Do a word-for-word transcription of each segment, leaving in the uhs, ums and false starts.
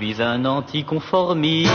suis un anticonformiste.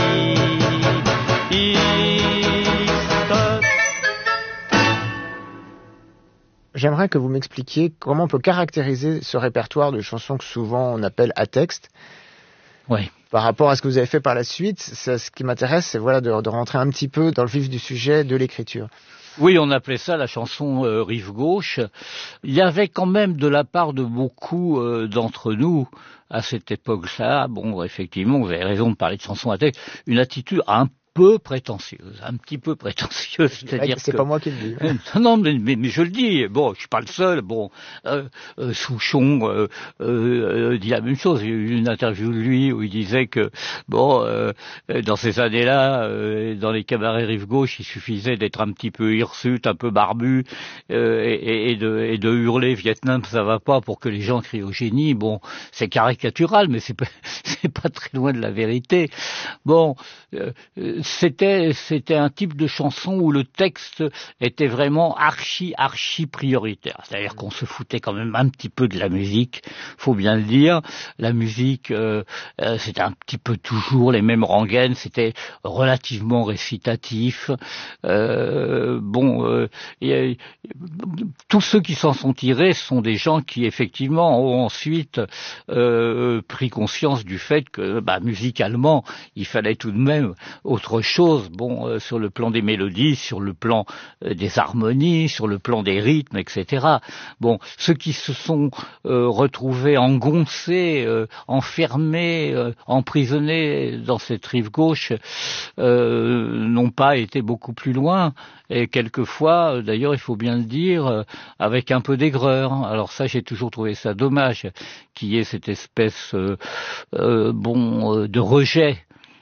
J'aimerais que vous m'expliquiez comment on peut caractériser ce répertoire de chansons que souvent on appelle à texte. Oui. Par rapport à ce que vous avez fait par la suite, ça, ce qui m'intéresse, c'est voilà, de, de rentrer un petit peu dans le vif du sujet de l'écriture. Oui, on appelait ça la chanson euh, rive gauche. Il y avait quand même de la part de beaucoup euh, d'entre nous, à cette époque-là, bon, effectivement, vous avez raison de parler de chanson à texte, une attitude un peu prétentieuse, un petit peu prétentieuse, c'est-à-dire c'est que... pas moi qui le dis. Non, mais, mais, mais je le dis, bon, je suis pas le seul, bon, euh, euh, Souchon euh, euh, dit la même chose, j'ai eu une interview de lui où il disait que, bon, euh, dans ces années-là, euh, dans les cabarets rive gauche, il suffisait d'être un petit peu hirsute, un peu barbu, euh, et, et, de, et de hurler Vietnam, ça va pas, pour que les gens crient au génie. Bon, c'est caricatural, mais c'est pas, c'est pas très loin de la vérité. Bon, euh, C'était, c'était un type de chanson où le texte était vraiment archi, archi prioritaire. C'est-à-dire qu'on se foutait quand même un petit peu de la musique, faut bien le dire. La musique, euh, euh, c'était un petit peu toujours les mêmes rengaines, c'était relativement récitatif. Euh, bon, euh, et, tous ceux qui s'en sont tirés sont des gens qui, effectivement, ont ensuite euh, pris conscience du fait que, bah, musicalement, il fallait tout de même autre chose, bon, euh, sur le plan des mélodies, sur le plan euh, des harmonies, sur le plan des rythmes, et cetera. Bon, ceux qui se sont euh, retrouvés engoncés, euh, enfermés, euh, emprisonnés dans cette rive gauche, euh, n'ont pas été beaucoup plus loin. Et quelquefois, euh, d'ailleurs, il faut bien le dire, euh, avec un peu d'aigreur. Alors ça, j'ai toujours trouvé ça dommage, qu'il y ait cette espèce, euh, euh, bon, euh, de rejet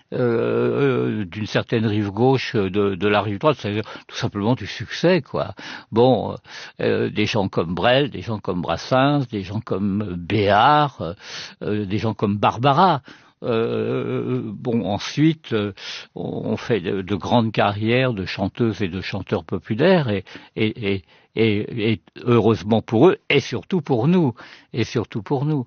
Euh, d'une certaine rive gauche de, de la rive droite, c'est-à-dire tout simplement du succès, quoi. Bon, euh, des gens comme Brel, des gens comme Brassens, des gens comme Béard, euh, des gens comme Barbara. Euh, bon, ensuite, euh, on fait de, de grandes carrières de chanteuses et de chanteurs populaires, et, et, et, et, et heureusement pour eux, et surtout pour nous, et surtout pour nous.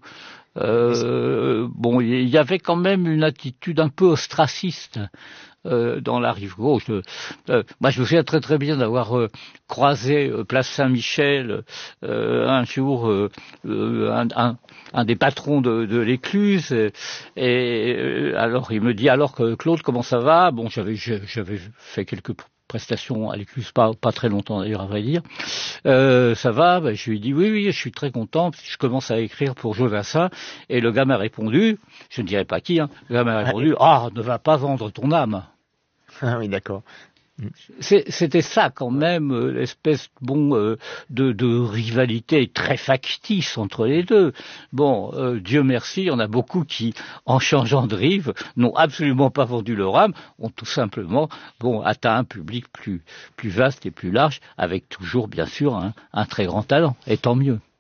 Euh, bon, il y avait quand même une attitude un peu ostraciste euh, dans la rive gauche. Euh, moi, je me souviens très très bien d'avoir euh, croisé euh, place Saint-Michel euh, un jour euh, un, un, un des patrons de, de l'Écluse, et, et euh, alors il me dit, alors que Claude, comment ça va? Bon, j'avais j'avais fait quelques prestations à l'Écluse, pas, pas très longtemps d'ailleurs, à vrai dire. Euh, ça va? Ben, je lui ai dit oui, oui, je suis très content, parce que je commence à écrire pour Jodassin, et le gars m'a répondu, je ne dirai pas qui, hein, le gars m'a répondu, ah, ne va pas vendre ton âme. Ah oui, d'accord. C'est, c'était ça quand même, euh, l'espèce bon euh, de, de rivalité très factice entre les deux. Bon, euh, Dieu merci, il y en a beaucoup qui, en changeant de rive, n'ont absolument pas vendu leur âme, ont tout simplement bon atteint un public plus plus vaste et plus large, avec toujours bien sûr un, un très grand talent, et tant mieux.